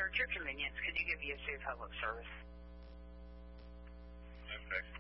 Sir, at your convenience, could you give VSA public service? Okay.